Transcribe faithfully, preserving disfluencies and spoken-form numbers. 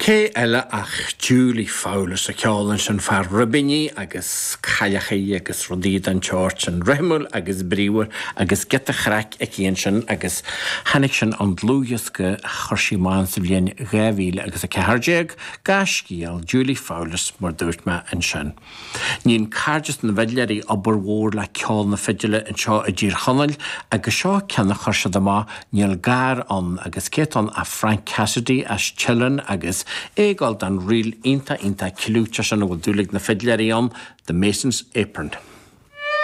Cé eile ach Julie Fowlis a ceálann sin fear rubinní agus chailechaí agus rodíad an teort an rihmúil agus bríomhar agus get a chreic a chéan sin agus hanig sin an dlúias go chuirsí máin sa bhliain ghaibhíle agus a cehardeag gascíal Julie Fowlis mar dúirt me an sin. Níon cardas na bheileirí obair mhór le ceáil na fideile an seo a ddír chonail agus seo ceanna chuirse má níl gar an agus céan a Frank Cassidy as chillan agus égáil dan riil inta inta cilúte sin bhfuil dúlaigh na fideilíon the Mason's Apron.